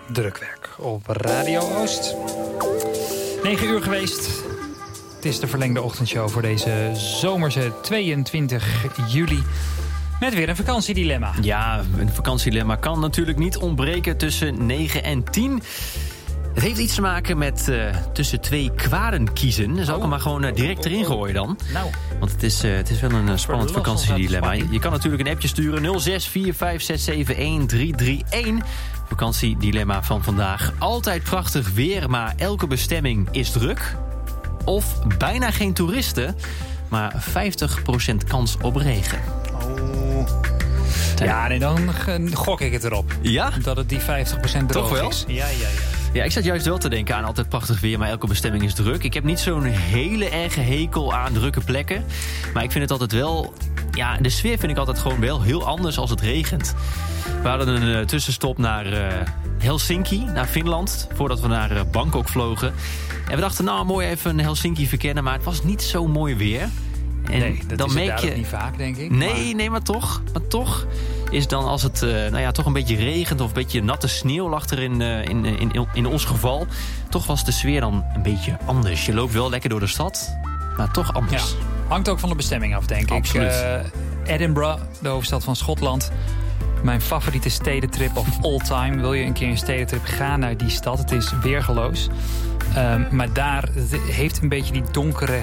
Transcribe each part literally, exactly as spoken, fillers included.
Drukwerk op Radio Oost. negen uur geweest. Het is de verlengde ochtendshow voor deze zomerse tweeëntwintig juli. Met weer een vakantiedilemma. Ja, een vakantiedilemma kan natuurlijk niet ontbreken tussen negen en tien. Het heeft iets te maken met uh, tussen twee kwaden kiezen. Dus zal ik hem maar gewoon uh, direct erin gooien dan. Nou. Want het is, uh, het is wel een uh, spannend vakantiedilemma. Je kan natuurlijk een appje sturen nul zes vier vijf zes zeven een drie drie een. Vakantiedilemma van vandaag. Altijd prachtig weer, maar elke bestemming is druk. Of bijna geen toeristen, maar vijftig procent kans op regen. Oh. Ja, nee, dan gok ik het erop. Ja? Dat het die vijftig procent droog Toch wel? is. Ja, ja, ja. Ja, ik zat juist wel te denken aan altijd prachtig weer, maar elke bestemming is druk. Ik heb niet zo'n hele erge hekel aan drukke plekken. Maar ik vind het altijd wel... Ja, de sfeer vind ik altijd gewoon wel heel anders als het regent. We hadden een uh, tussenstop naar uh, Helsinki, naar Finland, voordat we naar uh, Bangkok vlogen. En we dachten, nou, mooi even Helsinki verkennen, maar het was niet zo mooi weer. En nee, dat dan is merk je niet vaak, denk ik. Nee, maar... nee, maar toch. Maar toch is dan als het uh, nou ja, toch een beetje regent of een beetje natte sneeuw lag er in, uh, in, in, in ons geval. Toch was de sfeer dan een beetje anders. Je loopt wel lekker door de stad, maar toch anders. Ja, hangt ook van de bestemming af, denk Absoluut. ik. Uh, Edinburgh, de hoofdstad van Schotland. Mijn favoriete stedentrip of all time. Wil je een keer een stedentrip, ga naar die stad. Het is weergeloos. Um, maar daar het heeft een beetje die donkere...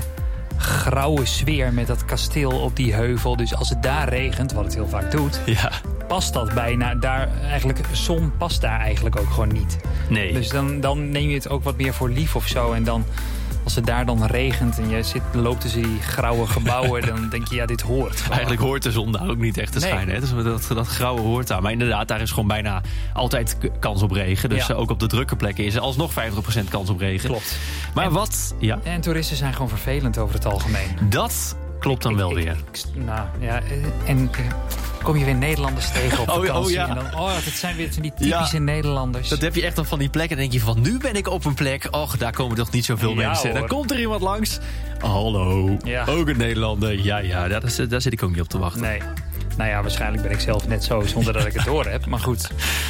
grauwe sfeer met dat kasteel op die heuvel. Dus als het daar regent, wat het heel vaak doet... Ja. past dat bijna daar eigenlijk... zon past daar eigenlijk ook gewoon niet. Nee. Dus dan, dan neem je het ook wat meer voor lief of zo. En dan, als het daar dan regent en je zit, loopt tussen die grauwe gebouwen... dan denk je, ja, dit hoort gewoon. Eigenlijk hoort de zon daar ook niet echt te Nee. schijnen. Hè? Dus dat, dat grauwe hoort daar. Maar inderdaad, daar is gewoon bijna altijd k- kans op regen. Dus Ja. ook op de drukke plekken is er alsnog vijftig procent kans op regen. Klopt. Maar En- wat... Ja, En toeristen zijn gewoon vervelend over het algemeen. dat klopt dan Ik- wel ik- weer. ik- nou, ja, eh, en eh, kom je weer Nederlanders tegen op Oh, oh, vakantie. ja. En dan, oh, dat zijn weer die typische Ja. Nederlanders. Dat heb je echt dan van die plekken. Dan denk je van, nu ben ik op een plek. Och, daar komen toch niet zoveel Ja, mensen. En dan hoor. komt er iemand langs. Hallo, Ja. ook een Nederlander. Ja, ja, daar, is- daar zit ik ook niet op te wachten. Nee. Nou ja, waarschijnlijk ben ik zelf net zo zonder dat ik het door heb. Maar goed.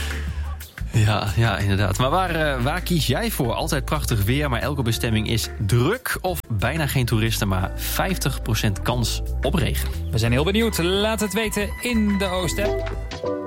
Ja, ja, inderdaad. Maar waar, uh, waar kies jij voor? Altijd prachtig weer, maar elke bestemming is druk. Of bijna geen toeristen, maar vijftig procent kans op regen. We zijn heel benieuwd. Laat het weten in de Oost-app.